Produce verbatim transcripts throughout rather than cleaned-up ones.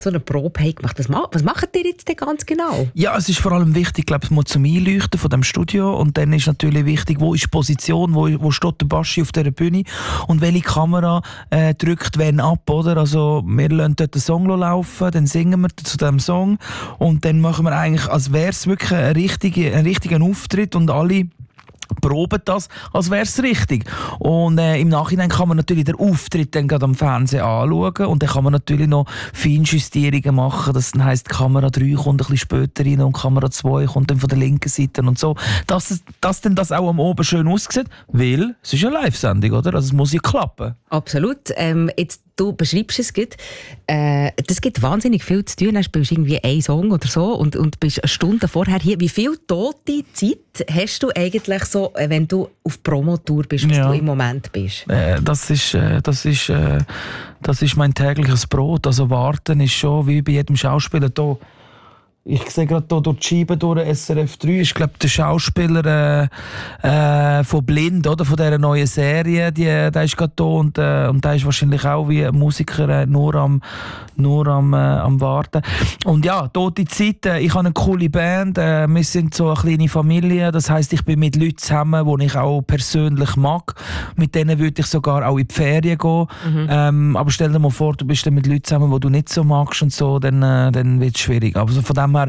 so eine Probe haben gemacht. Was, ma- was macht ihr jetzt denn ganz genau? Ja, es ist vor allem wichtig, glaube ich, mal zum Einleuchten von dem Studio. Und dann ist natürlich wichtig, wo ist die Position, wo, wo steht der Baschi auf dieser Bühne und welche Kamera äh, drückt wen ab, oder? Also wir lassen dort den Song laufen, dann singen wir zu dem Song und dann machen wir eigentlich, als wäre es wirklich ein richtiger, ein richtiger Auftritt und alle proben das, als wäre es richtig. Und äh, im Nachhinein kann man natürlich den Auftritt dann gerade am Fernsehen anschauen und dann kann man natürlich noch Feinjustierungen machen. Das dann heisst, Kamera drei kommt ein bisschen später rein und Kamera zwei kommt dann von der linken Seite und so. Dass, dass dann das auch am Oben schön aussieht, weil es ist eine Live-Sendung, oder? Also es muss ja klappen. Absolut. Ähm, jetzt, du beschreibst es gut. Äh, das gibt wahnsinnig viel zu tun. Dann spielst du irgendwie einen Song oder so und, und bist eine Stunde vorher hier. Wie viel tote Zeit hast du eigentlich so, wenn du auf Promotour bist, was ja. du im Moment bist? Äh, das ist, äh, das ist, äh, das ist mein tägliches Brot. Also warten ist schon wie bei jedem Schauspieler da. Ich sehe gerade hier durch die Scheibe durch S R F drei, ist glaube der Schauspieler äh, äh, von Blind, oder, von dieser neuen Serie, die, der ist gerade da und, äh, und der ist wahrscheinlich auch wie ein Musiker äh, nur am, nur am, äh, am Warten. Und ja, tote Zeit, äh, ich habe eine coole Band, äh, wir sind so eine kleine Familie, das heisst, ich bin mit Leuten zusammen, die ich auch persönlich mag, mit denen würde ich sogar auch in die Ferien gehen, mhm. ähm, aber stell dir mal vor, du bist dann mit Leuten zusammen, die du nicht so magst und so, dann, äh, dann wird es schwierig. Also von dem her,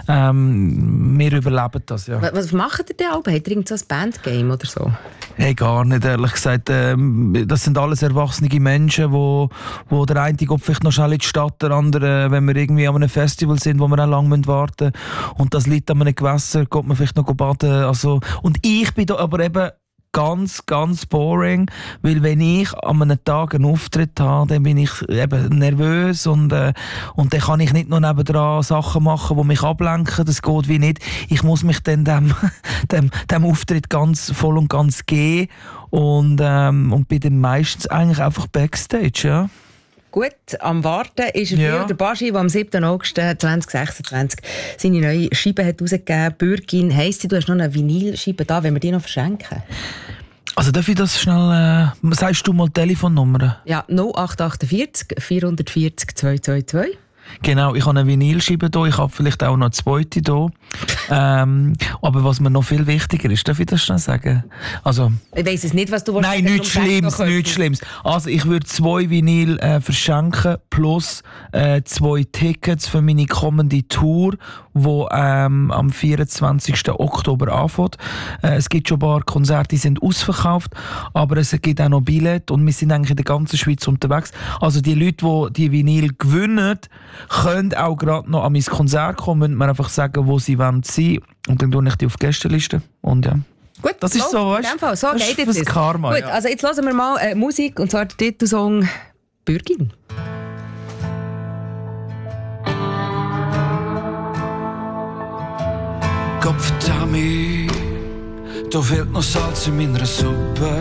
ähm, wir überleben das, ja. Was macht ihr denn auch? Habt ihr irgend so ein Bandgame oder so? Hey, gar nicht, ehrlich gesagt. Ähm, das sind alles erwachsene Menschen, wo, wo der eine geht vielleicht noch schnell in die Stadt, der andere, wenn wir irgendwie an einem Festival sind, wo wir auch lange warten müssen und das liegt an einem Gewässer, geht man vielleicht noch baden. Also, und ich bin da aber eben ganz, ganz boring, weil wenn ich an einem Tag einen Auftritt habe, dann bin ich eben nervös und, äh, und dann kann ich nicht noch nebendran Sachen machen, die mich ablenken, das geht wie nicht. Ich muss mich dann dem, dem, dem Auftritt ganz voll und ganz geben und, ähm, und bin dann meistens eigentlich einfach Backstage, ja. Gut, am Warten ist er ja. hier, der Baschi, der am siebten August zweitausendsechsundzwanzig seine neue Scheibe hat herausgegeben. Bürgin heisst sie, du hast noch eine Vinylscheibe da, wenn wir die noch verschenken. Also darf ich das schnell, äh, sagst du mal die Telefonnummer? Ja, null acht acht vier vier vier null zwei zwei zwei. Genau, ich habe eine Vinylscheibe hier, ich habe vielleicht auch noch eine zweite hier. ähm, aber was mir noch viel wichtiger ist, darf ich das schnell sagen? Also, ich weiss es nicht, was du willst. Nein, nichts Schlimmes, nichts Schlimmes. Also ich würde zwei Vinyl äh, verschenken plus äh, zwei Tickets für meine kommende Tour, die ähm, am vierundzwanzigsten Oktober anfängt. Äh, es gibt schon ein paar Konzerte, die sind ausverkauft, aber es gibt auch noch Billette und wir sind eigentlich in der ganzen Schweiz unterwegs. Also die Leute, die die Vinyl gewinnen, können auch gerade noch an mein Konzert kommen, müssen mir einfach sagen, wo sie sein wollen. Und dann tue ich die auf die Gästeliste. Und ja. Gut, das ist so, weißt du? So das geht ist das Karma. Gut, ja. also jetzt hören wir mal äh, Musik, und zwar der Titelsong «Bürgin». Gott verdammt, da fehlt noch Salz in meiner Suppe.